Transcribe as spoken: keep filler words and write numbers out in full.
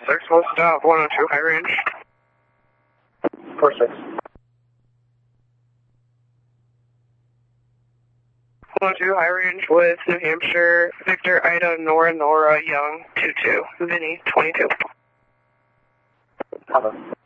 six, one stop, one oh two High Range. four six. one oh two High Range with New Hampshire, Victor, Ida, Nora, Nora, Young, two two, Vinny, twenty-two. Cover.